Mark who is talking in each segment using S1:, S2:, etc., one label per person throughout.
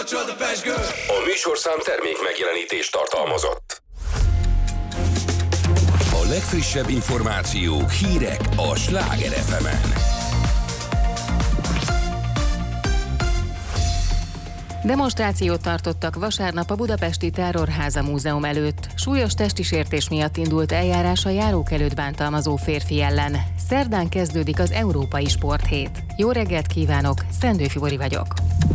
S1: A műsorszám termék megjelenítést tartalmazott. A legfrissebb információk, hírek a Sláger FM-en.
S2: Demonstrációt tartottak vasárnap a Budapesti Terrorháza Múzeum előtt. Súlyos testi sértés miatt indult eljárás a járókelőt bántalmazó férfi ellen. Szerdán kezdődik az Európai Sporthét. Jó reggelt kívánok, Szendő Fibori vagyok.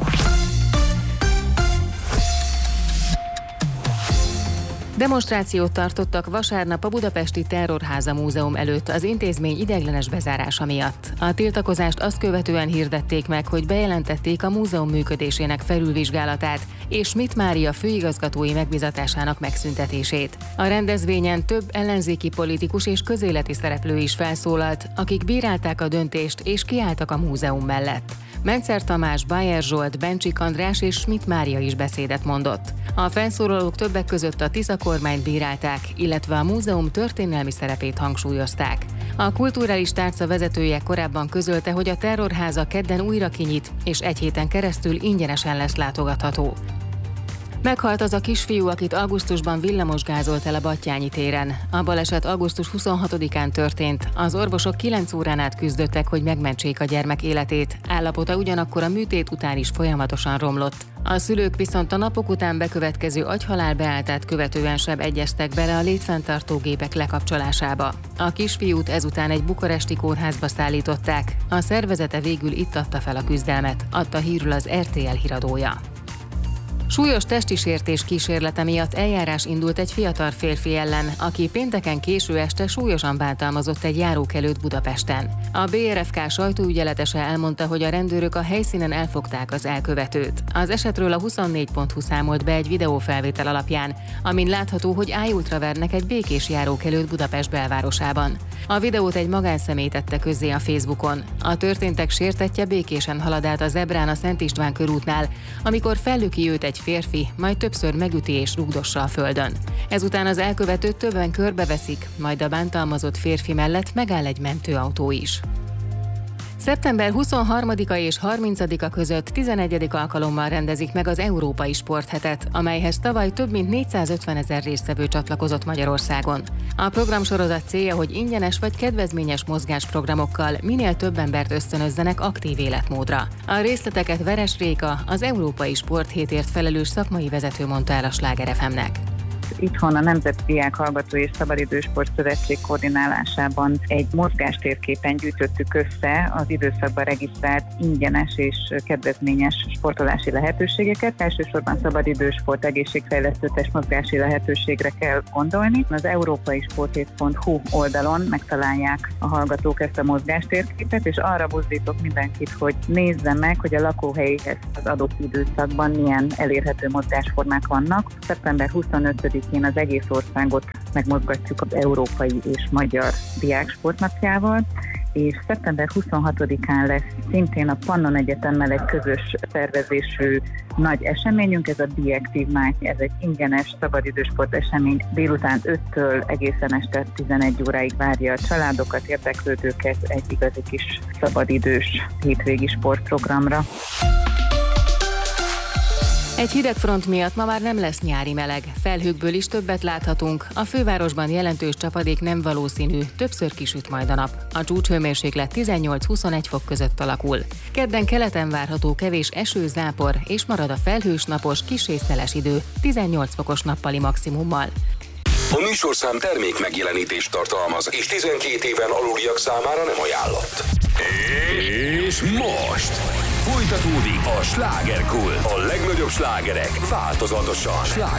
S2: Demonstrációt tartottak vasárnap a Budapesti Terrorháza Múzeum előtt az intézmény ideiglenes bezárása miatt. A tiltakozást azt követően hirdették meg, hogy bejelentették a múzeum működésének felülvizsgálatát és Schmidt Mária főigazgatói megbízatásának megszüntetését. A rendezvényen több ellenzéki politikus és közéleti szereplő is felszólalt, akik bírálták a döntést és kiálltak a múzeum mellett. Mencer Tamás, Bayer Zsolt, Bencsik András és Schmidt Mária is beszédet mondott. A felszólalók többek között a Tisza kormányt bírálták, illetve a múzeum történelmi szerepét hangsúlyozták. A kulturális tárca vezetője korábban közölte, hogy a Terrorháza kedden újra kinyit, és egy héten keresztül ingyenesen lesz látogatható. Meghalt az a kisfiú, akit augusztusban villamosgázolt el a Battyányi téren. A baleset augusztus 26-án történt. Az orvosok 9 órán át küzdöttek, hogy megmentsék a gyermek életét. Állapota ugyanakkor a műtét után is folyamatosan romlott. A szülők viszont a napok után bekövetkező agyhalál beálltát követően sem egyeztek bele a létfenntartó gépek lekapcsolásába. A kisfiút ezután egy bukaresti kórházba szállították. A szervezete végül itt adta fel a küzdelmet, adta hírül az RTL híradója. Súlyos testi sértés kísérlete miatt eljárás indult egy fiatal férfi ellen, aki pénteken késő este súlyosan bántalmazott egy járókelőt Budapesten. A BRFK sajtóügyeletese elmondta, hogy a rendőrök a helyszínen elfogták az elkövetőt. Az esetről a 24.hu számolt be egy videófelvétel alapján, amin látható, hogy ájultra vernek egy békés járókelőt Budapest belvárosában. A videót egy magánszemély tette közzé a Facebookon. A történtek sértettje békésen halad át a zebrán a Szent István körútnál, amikor fellöki őt egy férfi, majd többször megüti és rugdossa a földön. Ezután az elkövetőt többen körbeveszik, majd a bántalmazott férfi mellett megáll egy mentőautó is. Szeptember 23-a és 30-a között 11. alkalommal rendezik meg az Európai Sporthetet, amelyhez tavaly több mint 450 000 résztvevő csatlakozott Magyarországon. A programsorozat célja, hogy ingyenes vagy kedvezményes mozgásprogramokkal minél több embert ösztönözzenek aktív életmódra. A részleteket Veres Réka, az Európai Sporthétért felelős szakmai vezető mondta el a Sláger FM-nek.
S3: Itthon a Nemzeti Diák Hallgató és Szabadidősport Szövetség koordinálásában egy mozgástérképen gyűjtöttük össze az időszakban regisztrált ingyenes és kedvezményes sportolási lehetőségeket. Elsősorban szabadidősport, egészségfejlesztő testmozgási lehetőségre kell gondolni. Az európaisporthét.hu oldalon megtalálják a hallgatók ezt a mozgástérképet, és arra buzdítok mindenkit, hogy nézze meg, hogy a lakóhelyéhez az adott időszakban milyen elérhető mozgásformák vannak. Szeptember 25-én az egész országot megmozgatjuk az európai és magyar diáksportnapjával, és szeptember 26-án lesz szintén a Pannon Egyetemmel egy közös szervezésű nagy eseményünk, ez a Be Active Night, ez egy ingyenes szabadidősport esemény, délután 5-től egészen este 11 óráig várja a családokat, érdeklődőket egy igazi kis szabadidős hétvégi sportprogramra.
S2: Egy hideg front miatt ma már nem lesz nyári meleg. Felhőkből is többet láthatunk. A fővárosban jelentős csapadék nem valószínű, többször kisüt majd a nap. A csúcshőmérséklet 18-21 fok között alakul. Kedden keleten várható kevés eső, zápor, és marad a felhős, napos, kissé szeles idő, 18 fokos nappali maximummal.
S1: A műsorszám termék megjelenítést tartalmaz, és 12 éven aluliak számára nem ajánlott. És most folytatódik a Slágerkult. A legnagyobb slágerek változatosan.